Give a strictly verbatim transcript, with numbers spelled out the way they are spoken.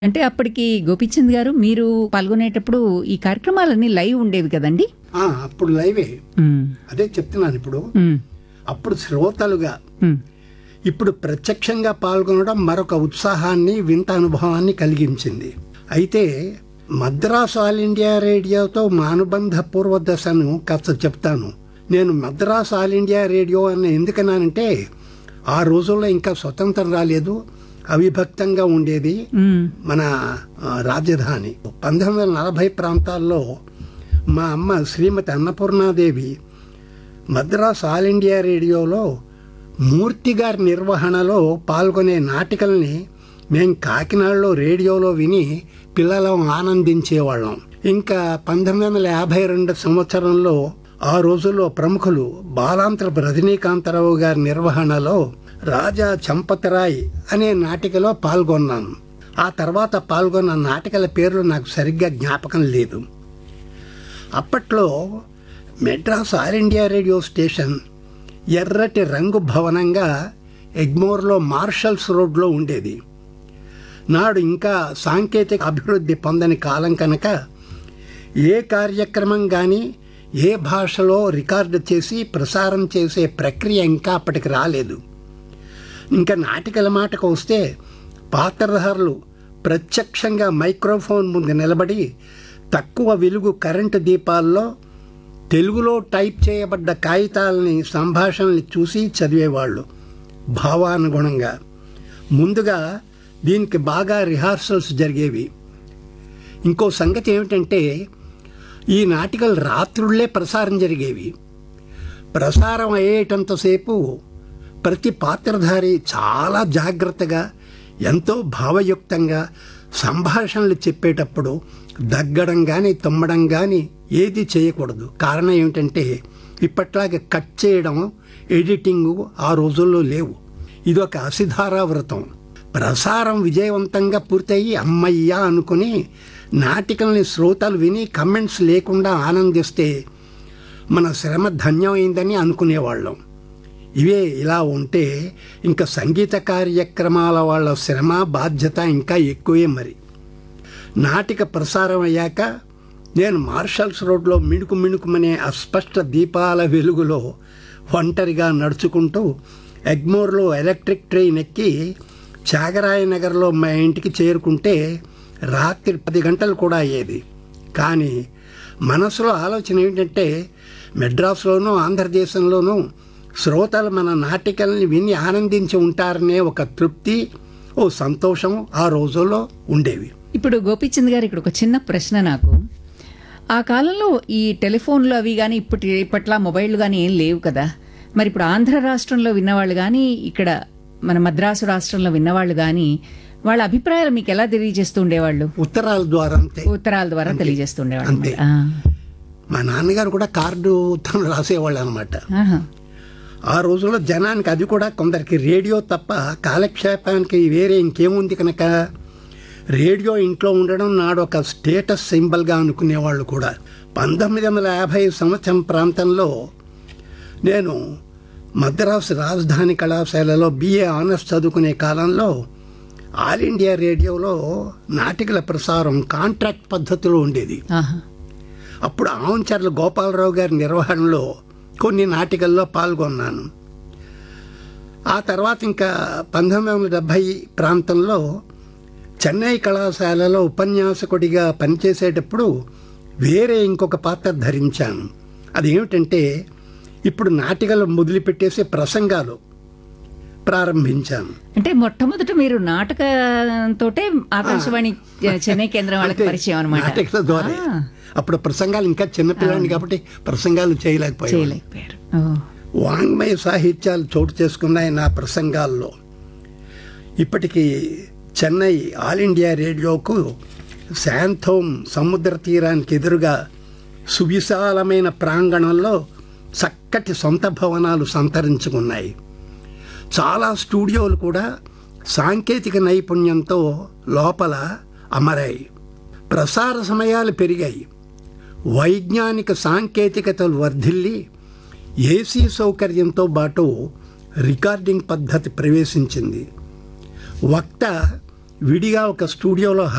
అంటే అప్పటికి గోపీచంద్ గారు మీరు పాల్గొనేటప్పుడు ఈ కార్యక్రమాలన్నీ లైవ్ ఉండేవి కదండి? ఆ, అప్పుడు లైవే. మ్మ్. అదే చెప్తున్నాను. ఇప్పుడు మ్మ్. అప్పుడు శ్రోతలుగా, మ్మ్. ఇప్పుడు ప్రత్యక్షంగా పాల్గొనడం మరొక ఉత్సాహాన్ని, వింత అనుభవాన్ని కలిగించింది. అయితే మద్రాసు ఆల్ ఇండియా రేడియోతో మా అనుబంధ పూర్వదశను కాస్త చెప్తాను. నేను మద్రాసు ఆల్ ఇండియా రేడియో అని ఎందుకన్నానంటే, ఆ రోజుల్లో ఇంకా స్వతంత్రం రాలేదు, అవిభక్తంగా ఉండేది మ్మ్. మన ఆ, రాజధాని. పంతొమ్మిది వందల నలభై ప్రాంతాల్లో మా అమ్మ శ్రీమతి అన్నపూర్ణాదేవి మద్రాసు ఆల్ ఇండియా రేడియోలో మూర్తి గారి నిర్వహణలో పాల్గొనే నాటికల్ని మేం కాకినాడలో రేడియోలో విని పిల్లలం ఆనందించేవాళ్ళం. ఇంకా పంతొమ్మిది వందల యాభై రెండు సంవత్సరంలో ఆ రోజుల్లో ప్రముఖులు బాలాంత్రపు రజనీకాంతరావు గారి నిర్వహణలో రాజా చంపతరాయ్ అనే నాటికలో పాల్గొన్నాను. ఆ తర్వాత పాల్గొన్న నాటికల పేర్లు నాకు సరిగ్గా జ్ఞాపకం లేదు. అప్పట్లో Madras all India radio station ఎర్రటి రంగు భవనంగా ఎగ్మోర్లో మార్షల్స్ రోడ్లో ఉండేది. నాడు ఇంకా సాంకేతిక అభివృద్ధి పొందని కాలం కనుక ఏ కార్యక్రమం కానీ ఏ భాషలో రికార్డు చేసి ప్రసారం చేసే ప్రక్రియ ఇంకా అప్పటికి రాలేదు. ఇంకా నాటికల మాటకు వస్తే పాత్రధారులు ప్రత్యక్షంగా మైక్రోఫోన్ ముందు నిలబడి తక్కువ వెలుగు కరెంటు దీపాల్లో తెలుగులో టైప్ చేయబడ్డ కాగితాలని, సంభాషణల్ని చూసి చదివేవాళ్ళు భావానుగుణంగా. ముందుగా దీనికి బాగా రిహార్సల్స్ జరిగేవి. ఇంకో సంగతి ఏమిటంటే, ఈ నాటికలు రాత్రుళ్లే ప్రసారం జరిగేవి. ప్రసారం అయ్యేటంతసేపు ప్రతి పాత్రధారి చాలా జాగ్రత్తగా, ఎంతో భావయుక్తంగా సంభాషణలు చెప్పేటప్పుడు దగ్గడం కానీ తుమ్మడం కానీ ఏది చేయకూడదు. కారణం ఏమిటంటే, ఇప్పట్లాగా కట్ చేయడం, ఎడిటింగు ఆ రోజుల్లో లేవు. ఇదొక అసిధారావ్రతం. ప్రసారం విజయవంతంగా పూర్తయి అమ్మయ్యా అనుకుని నాటికల్ని శ్రోతలు విని కమెంట్స్ లేకుండా ఆనందిస్తే మన శ్రమ ధన్యమైందని అనుకునేవాళ్ళం. ఇవే ఇలా ఉంటే ఇంకా సంగీత కార్యక్రమాల వాళ్ళ శ్రమ, బాధ్యత ఇంకా ఎక్కువే. మరి నాటిక ప్రసారం అయ్యాక నేను మార్షల్స్ రోడ్లో మిణుకు మిణుకుమనే అస్పష్ట దీపాల వెలుగులో ఒంటరిగా నడుచుకుంటూ ఎగ్మోర్లో ఎలక్ట్రిక్ ట్రైన్ ఎక్కి త్యాగరాయ నగర్లో మా ఇంటికి చేరుకుంటే రాత్రి పది గంటలు కూడా అయ్యేది. కానీ మనసులో ఆలోచన ఏంటంటే, మెడ్రాస్లోనూ ఆంధ్రదేశంలోనూ శ్రోతలు మన నాటికల్ని విని ఆనందించి ఉంటారనే ఒక తృప్తి, ఓ సంతోషం ఆ రోజుల్లో ఉండేవి. ఇప్పుడు గోపీచంద్ గారు, ఇక్కడ ఒక చిన్న ప్రశ్న నాకు. ఆ కాలంలో ఈ టెలిఫోన్లు అవి కానీ ఇప్పటి ఇప్పట్లా మొబైల్ కానీ ఏం లేవు కదా. మరి ఇప్పుడు ఆంధ్ర రాష్ట్రంలో విన్నవాళ్ళు కానీ, ఇక్కడ మన మద్రాసు రాష్ట్రంలో విన్నవాళ్ళు కానీ వాళ్ళ అభిప్రాయాలు మీకు ఎలా తెలియజేస్తూ ఉండేవాళ్ళు? ఉత్తరాల ద్వారా. అంతే, ఉత్తరాల ద్వారా తెలియజేస్తూ ఉండేవాళ్ళు. అంతే. మా నాన్నగారు కూడా కార్డు తను రాసేవాళ్ళు అనమాట. ఆ రోజుల్లో జనానికి అది కూడా కొందరికి రేడియో తప్ప కాలక్షేపానికి వేరే ఇంకేముంది కనుక రేడియో ఇంట్లో ఉండడం నాడు ఒక స్టేటస్ సింబల్గా అనుకునేవాళ్ళు కూడా. పంతొమ్మిది వందల యాభై సంవత్సరం ప్రాంతంలో నేను మద్రాసు రాజధాని కళాశాలలో బిఏ ఆనర్స్ చదువుకునే కాలంలో ఆల్ ఇండియా రేడియోలో నాటికల ప్రసారం కాంట్రాక్ట్ పద్ధతిలో ఉండేది. అప్పుడు ఆవుంచర్ల గోపాలరావు గారి నిర్వహణలో కొన్ని నాటికల్లో పాల్గొన్నాను. ఆ తర్వాత ఇంకా పంతొమ్మిది వందల డెబ్భై ప్రాంతంలో చెన్నై కళాశాలలో ఉపన్యాసకుడిగా పనిచేసేటప్పుడు వేరే ఇంకొక పాత్ర ధరించాను. అదేమిటంటే, ఇప్పుడు నాటికలు మొదలుపెట్టేసి ప్రసంగాలు ప్రారంభించాను. అంటే మొట్టమొదట మీరు నాటకంతోటే ఆకాశవాణి చెన్నై కేంద్రం వాళ్ళకి పరిచయం అనమాట. నాటకాల ద్వారా. అప్పుడు ప్రసంగాలు ఇంకా చిన్నపిల్లని కాబట్టి ప్రసంగాలు చేయలేకపోయాను. చేయలేకపోయారు. వాంగ్మయ సాహిత్యాలు చోటు చేసుకున్నాయి నా ప్రసంగాల్లో. ఇప్పటికీ చెన్నై ఆల్ ఇండియా రేడియోకు శాంతోం సముద్ర తీరానికి ఎదురుగా సువిశాలమైన ప్రాంగణంలో చక్కటి సొంత భవనాలు సంతరించుకున్నాయి. చాలా స్టూడియోలు కూడా సాంకేతిక నైపుణ్యంతో లోపల అమరాయి. ప్రసార సమయాలు పెరిగాయి. వైజ్ఞానిక సాంకేతికతలు వర్ధిల్లి ఏసీ సౌకర్యంతో పాటు రికార్డింగ్ పద్ధతి ప్రవేశించింది. వక్త విడిగా ఒక స్టూడియోలో